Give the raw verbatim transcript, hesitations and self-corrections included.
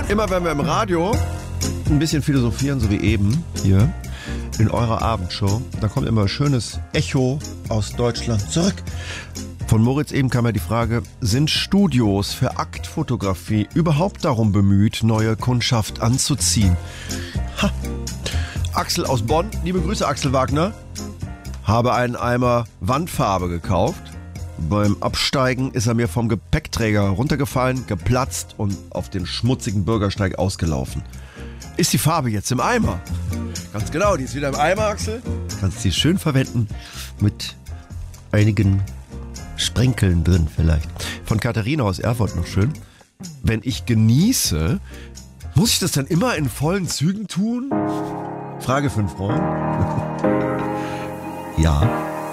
Immer wenn wir im Radio ein bisschen philosophieren, so wie eben hier in eurer Abendshow, da kommt immer ein schönes Echo aus Deutschland zurück. Von Moritz eben kam ja die Frage, sind Studios für Aktfotografie überhaupt darum bemüht, neue Kundschaft anzuziehen? Ha. Axel aus Bonn, liebe Grüße Axel Wagner, habe einen Eimer Wandfarbe gekauft. Beim Absteigen ist er mir vom Gepäckträger runtergefallen, geplatzt und auf den schmutzigen Bürgersteig ausgelaufen. Ist die Farbe jetzt im Eimer? Ganz genau, die ist wieder im Eimer, Axel. Kannst sie schön verwenden mit einigen Sprenkeln drin vielleicht. Von Katharina aus Erfurt noch schön. Wenn ich genieße, muss ich das dann immer in vollen Zügen tun? Frage für einen Freund. Ja.